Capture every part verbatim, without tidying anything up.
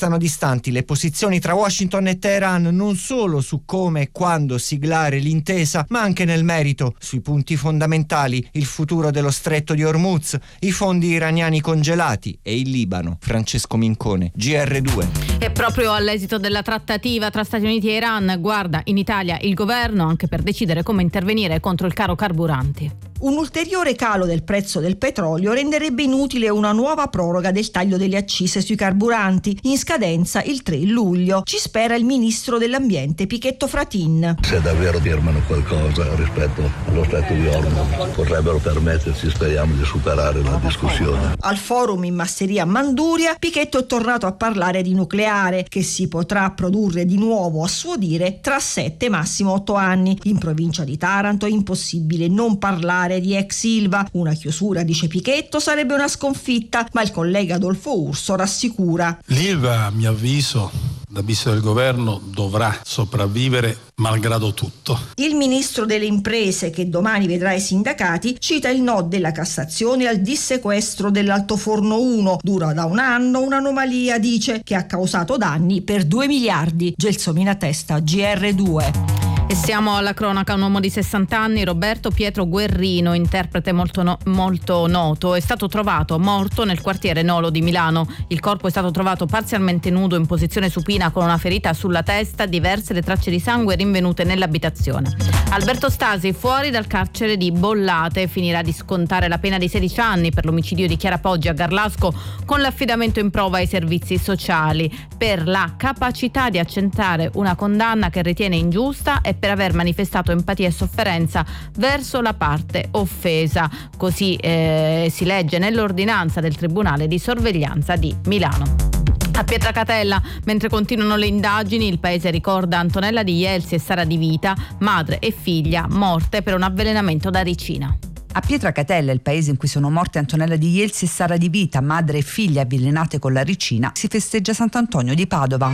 restano distanti le posizioni tra Washington e Teheran non solo su come e quando siglare l'intesa, ma anche nel merito, sui punti fondamentali, il futuro dello stretto di Hormuz, i fondi iraniani congelati e il Libano. Francesco Mincone, G R due. E proprio all'esito della trattativa tra Stati Uniti e Iran guarda in Italia il governo anche per decidere come intervenire contro il caro carburanti. Un ulteriore calo del prezzo del petrolio renderebbe inutile una nuova proroga del taglio delle accise sui carburanti, in scadenza il tre luglio. Ci spera il ministro dell'ambiente Pichetto Fratin. Se davvero firmano qualcosa rispetto allo stretto di Hormuz, potrebbero permetterci, speriamo, di superare la discussione. Al forum in masseria Manduria, Pichetto è tornato a parlare di nucleare, che si potrà produrre di nuovo, a suo dire, tra sette massimo otto anni. In provincia di Taranto è impossibile non parlare di ex Ilva. Una chiusura, dice Pichetto, sarebbe una sconfitta, ma il collega Adolfo Urso rassicura. L'Ilva, a mio avviso, da vista del governo, dovrà sopravvivere malgrado tutto. Il ministro delle imprese, che domani vedrà i sindacati, cita il no della Cassazione al dissequestro dell'altoforno uno. Dura da un anno, un'anomalia, dice, che ha causato danni per due miliardi. Gelsomina Testa, G R due. E siamo alla cronaca. Un uomo di sessanta anni, Roberto Pietro Guerrino, interprete molto, no- molto noto, è stato trovato morto nel quartiere Nolo di Milano. Il corpo è stato trovato parzialmente nudo in posizione supina con una ferita sulla testa, diverse le tracce di sangue rinvenute nell'abitazione. Alberto Stasi fuori dal carcere di Bollate, finirà di scontare la pena di sedici anni per l'omicidio di Chiara Poggi a Garlasco con l'affidamento in prova ai servizi sociali per la capacità di accettare una condanna che ritiene ingiusta e per aver manifestato empatia e sofferenza verso la parte offesa. Così eh, si legge nell'ordinanza del Tribunale di Sorveglianza di Milano. A Pietracatella, mentre continuano le indagini, il paese ricorda Antonella Di Jelsi e Sara Di Vita, madre e figlia, morte per un avvelenamento da ricina. A Pietracatella, il paese in cui sono morte Antonella Di Jelsi e Sara Di Vita, madre e figlia avvelenate con la ricina, si festeggia Sant'Antonio di Padova.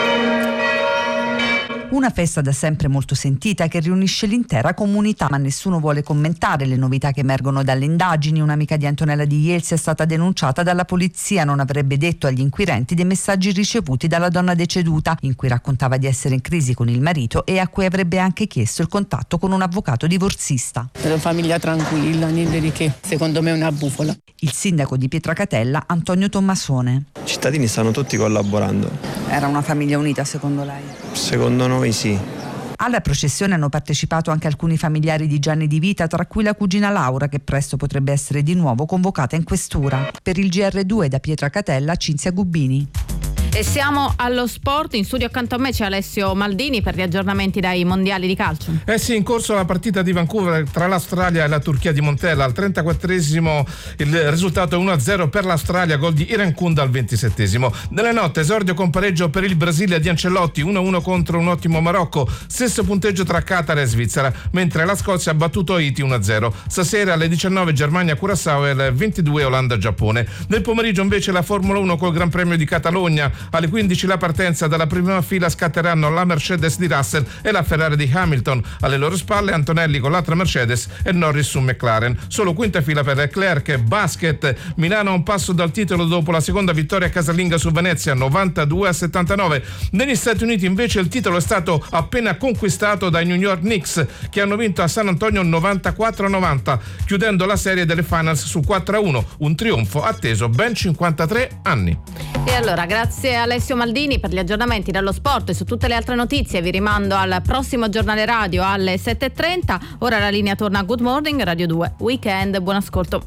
Una festa da sempre molto sentita che riunisce l'intera comunità, ma nessuno vuole commentare le novità che emergono dalle indagini. Un'amica di Antonella Di Jelsi è stata denunciata dalla polizia, non avrebbe detto agli inquirenti dei messaggi ricevuti dalla donna deceduta, in cui raccontava di essere in crisi con il marito e a cui avrebbe anche chiesto il contatto con un avvocato divorzista. Una famiglia tranquilla, niente di che, secondo me è una bufala. Il sindaco di Pietracatella, Antonio Tommasone. I cittadini stanno tutti collaborando. Era una famiglia unita secondo lei? Secondo noi sì. Alla processione hanno partecipato anche alcuni familiari di Gianni Di Vita, tra cui la cugina Laura, che presto potrebbe essere di nuovo convocata in questura. Per il G R due da Pietracatella, Cinzia Gubbini. E siamo allo sport. In studio accanto a me c'è Alessio Maldini per gli aggiornamenti dai mondiali di calcio. Eh sì, in corso la partita di Vancouver tra l'Australia e la Turchia di Montella. Al trentaquattresimo il risultato è uno a zero per l'Australia, gol di Irankunda al ventisettesimo. Nella notte esordio con pareggio per il Brasile di Ancelotti, uno a uno contro un ottimo Marocco, stesso punteggio tra Qatar e Svizzera, mentre la Scozia ha battuto Haiti uno a zero. Stasera alle diciannove Germania-Curaçao e alle ventidue Olanda-Giappone. Nel pomeriggio invece la Formula uno col Gran Premio di Catalogna. Alle quindici la partenza, dalla prima fila scatteranno la Mercedes di Russell e la Ferrari di Hamilton. Alle loro spalle Antonelli con l'altra Mercedes e Norris su McLaren. Solo quinta fila per Leclerc. Basket, Milano a un passo dal titolo dopo la seconda vittoria casalinga su Venezia, novantadue a settantanove. Negli Stati Uniti invece il titolo è stato appena conquistato dai New York Knicks, che hanno vinto a San Antonio novantaquattro a novanta, chiudendo la serie delle finals su quattro a uno, un trionfo atteso ben cinquantatré anni. E allora, grazie a Alessio Maldini per gli aggiornamenti dallo sport e su tutte le altre notizie. Vi rimando al prossimo giornale radio alle sette e trenta. Ora la linea torna a Good Morning Radio due Weekend. Buon ascolto.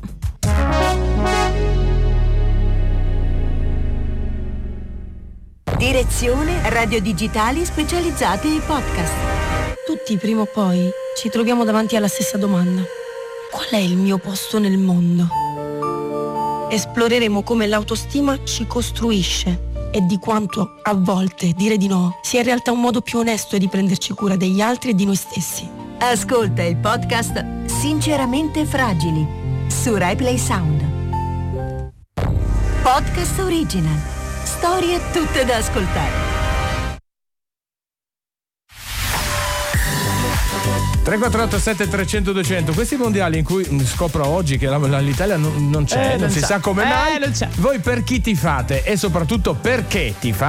Direzione Radio Digitali specializzate in podcast. Tutti prima o poi ci troviamo davanti alla stessa domanda: qual è il mio posto nel mondo? Esploreremo come l'autostima ci costruisce e di quanto a volte dire di no sia in realtà un modo più onesto di prenderci cura degli altri e di noi stessi. Ascolta il podcast Sinceramente Fragili su RaiPlay Sound. Podcast Original. Storie tutte da ascoltare. tre quattro otto sette trecento duecento. Questi mondiali in cui scopro oggi che la, la, l'Italia non, non c'è, eh, non, non si sa come eh, mai. Voi per chi tifate e soprattutto perché tifate?